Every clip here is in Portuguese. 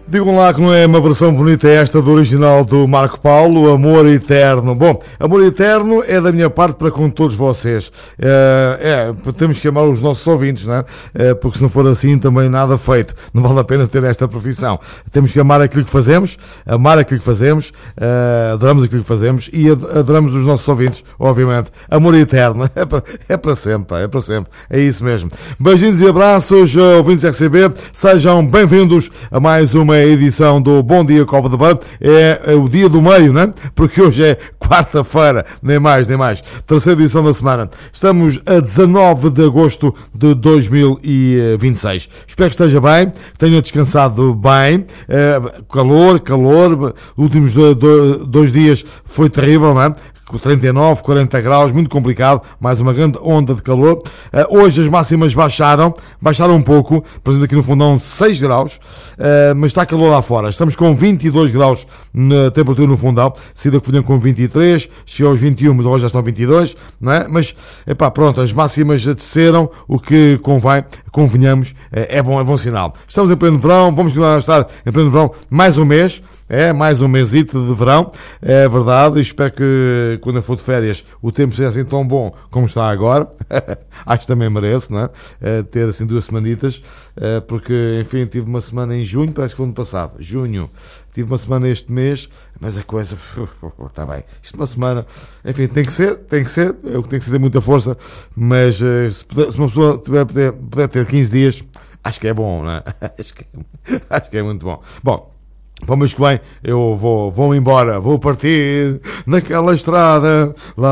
Digam lá que não é uma versão bonita esta do original do Marco Paulo, Amor Eterno. Bom, Amor Eterno é da minha parte para com todos vocês. Temos que amar os nossos ouvintes, não é? Porque se não for assim também nada feito. Não vale a pena ter esta profissão. Temos que amar aquilo que fazemos, adoramos aquilo que fazemos e adoramos os nossos ouvintes, obviamente. Amor Eterno é para sempre, é para sempre. É isso mesmo. Beijinhos e abraços, ouvintes RCB. Sejam bem-vindos a mais uma edição do Bom Dia Cova de Beira. É o dia do meio, né? Porque hoje é quarta-feira, nem mais. Terceira edição da semana. Estamos a 19 de agosto de 2026. Espero que esteja bem, que tenham descansado bem. Calor. Últimos 2 dias foi terrível, não é? 39, 40 graus, muito complicado, mais uma grande onda de calor. Hoje as máximas baixaram um pouco, por exemplo aqui no Fundão 6 graus, mas está calor lá fora. Estamos com 22 graus na temperatura no Fundão, saída que Fundão com 23, chegou aos 21, mas hoje já estão 22, não é? Mas, pronto, as máximas desceram, o que convenhamos, é bom sinal. Estamos em pleno verão, vamos continuar a estar em pleno verão mais um mês, mais um mesito de verão, é verdade, espero que quando eu for de férias o tempo seja assim tão bom como está agora. Acho que também merece, não é? Ter assim 2 semanitas, porque enfim, tive uma semana em junho, parece que foi no passado, junho, tive uma semana este mês, mas a coisa, está bem, isto uma semana, enfim, tem que ser, é o que tem que ser, ter muita força, mas se uma pessoa puder ter 15 dias, acho que é bom, não é? Acho que é muito bom. Bom, para o mês que vem eu vou embora, vou partir naquela estrada,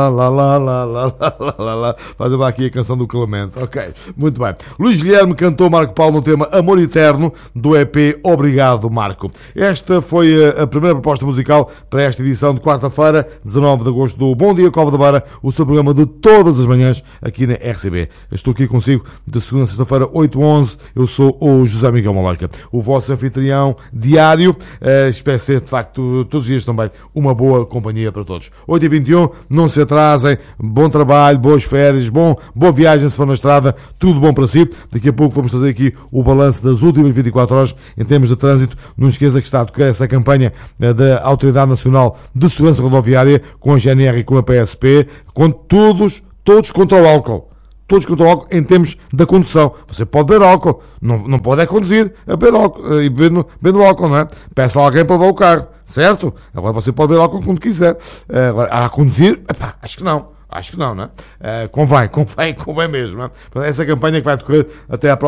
fazer aqui a canção do Clemente, ok, muito bem. Luís Guilherme cantou Marco Paulo no tema Amor Eterno do EP Obrigado Marco. Esta foi a primeira proposta musical para esta edição de quarta-feira, 19 de agosto do Bom Dia Cova da Beira, o seu programa de todas as manhãs aqui na RCB. Eu estou aqui consigo de segunda a sexta-feira, 8h11, eu sou o José Miguel Maloica, o vosso anfitrião diário. Espero ser, de facto, todos os dias também uma boa companhia para todos. 8h21, não se atrasem, bom trabalho, boas férias, boa viagem se for na estrada, tudo bom para si. Daqui a pouco vamos fazer aqui o balanço das últimas 24 horas em termos de trânsito. Não esqueça que está a tocar essa campanha da Autoridade Nacional de Segurança Rodoviária com a GNR e com a PSP, com todos contra o álcool. Todos contra o álcool em termos da condução. Você pode beber álcool, não pode conduzir a beber álcool, e bebendo álcool, não é? Peça a alguém para levar o carro, certo? Agora você pode beber álcool quando quiser. Agora, a conduzir, acho que não, não é? Convém mesmo, não é? Essa campanha que vai decorrer até à próxima.